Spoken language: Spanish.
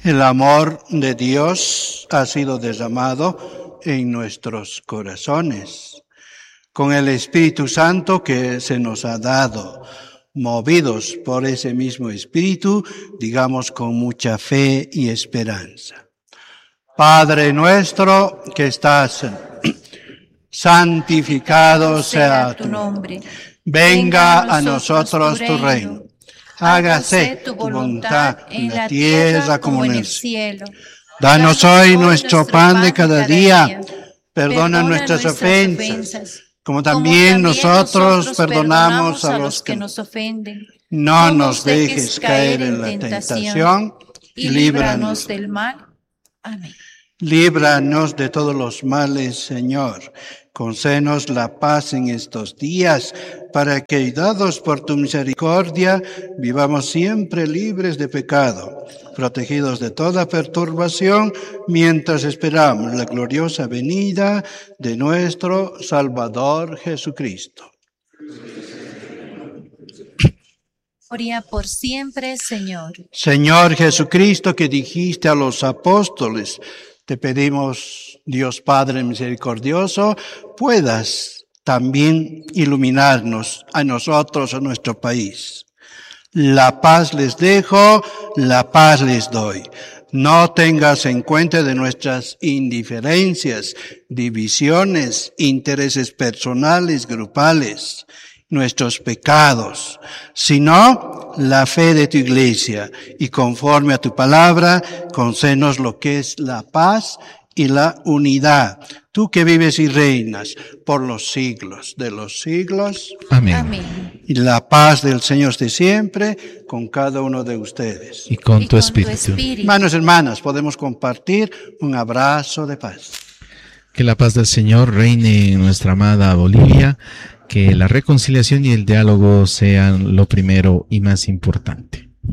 El amor de Dios ha sido derramado en nuestros corazones, con el Espíritu Santo que se nos ha dado. Movidos por ese mismo Espíritu, digamos con mucha fe y esperanza. Padre nuestro que estás, santificado sea tu nombre. Venga a nosotros tu reino. Hágase tu voluntad en la tierra como en el cielo. Danos hoy nuestro pan de cada día. Perdona nuestras ofensas, como también nosotros perdonamos a los que nos ofenden. No nos dejes caer en la tentación y líbranos del mal. Amén. Líbranos de todos los males, Señor. Concédenos la paz en estos días, para que, ayudados por tu misericordia, vivamos siempre libres de pecado, protegidos de toda perturbación, mientras esperamos la gloriosa venida de nuestro Salvador Jesucristo. Gloria por siempre, Señor. Señor Jesucristo, que dijiste a los apóstoles, te pedimos, Dios Padre misericordioso, puedas también iluminarnos a nosotros, a nuestro país. La paz les dejo, la paz les doy. No tengas en cuenta de nuestras indiferencias, divisiones, intereses personales, grupales, nuestros pecados, sino la fe de tu iglesia, y conforme a tu palabra, concédenos lo que es la paz y la unidad. Tú que vives y reinas por los siglos de los siglos. Amén. Amén. Y la paz del Señor esté siempre con cada uno de ustedes. Y con tu espíritu. Hermanos y hermanas, podemos compartir un abrazo de paz. Que la paz del Señor reine en nuestra amada Bolivia, que la reconciliación y el diálogo sean lo primero y más importante.